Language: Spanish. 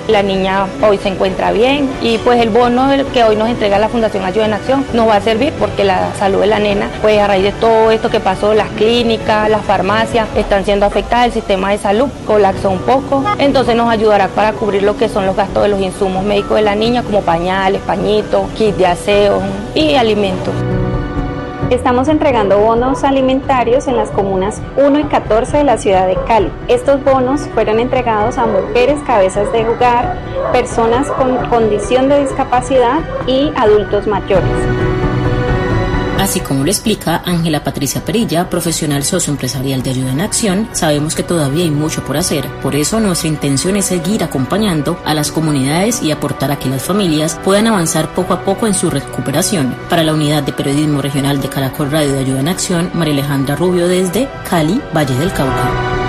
La niña hoy se encuentra bien y pues el bono que hoy nos entrega la Fundación Ayuda en Acción nos va a servir porque la salud de la nena, pues a raíz de todo esto que pasó, las clínicas, las farmacias están siendo afectadas, el sistema de salud colapsó un poco, entonces nos ayudará para cubrir lo que son los gastos de los insumos médicos de la niña como pañales, pañitos, kit de aseo y alimentos. Estamos entregando bonos alimentarios en las comunas 1 y 14 de la ciudad de Cali. Estos bonos fueron entregados a mujeres cabezas de hogar, personas con condición de discapacidad y adultos mayores. Así como lo explica Ángela Patricia Perilla, profesional socioempresarial de Ayuda en Acción, sabemos que todavía hay mucho por hacer. Por eso nuestra intención es seguir acompañando a las comunidades y aportar a que las familias puedan avanzar poco a poco en su recuperación. Para la Unidad de Periodismo Regional de Caracol Radio de Ayuda en Acción, María Alejandra Rubio desde Cali, Valle del Cauca.